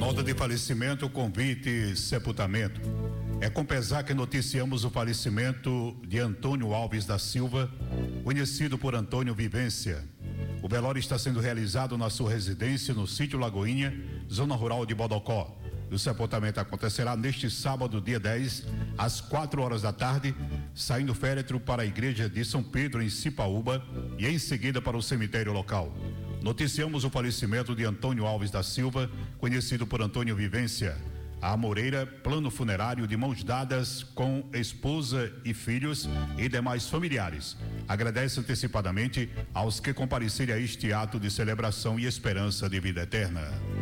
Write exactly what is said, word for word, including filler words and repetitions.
Nota de falecimento, convite, sepultamento. É com pesar que noticiamos o falecimento de Antônio Alves da Silva, conhecido por Antônio Vivência. O velório está sendo realizado na sua residência no sítio Lagoinha, zona rural de Bodocó. O sepultamento acontecerá neste sábado, dia dez, às quatro horas da tarde, saindo o féretro para a igreja de São Pedro, em Cipaúba, e em seguida para o cemitério local. Noticiamos o falecimento de Antônio Alves da Silva, conhecido por Antônio Vivência. A Moreira, plano funerário de mãos dadas com esposa e filhos e demais familiares. Agradece antecipadamente aos que comparecerem a este ato de celebração e esperança de vida eterna.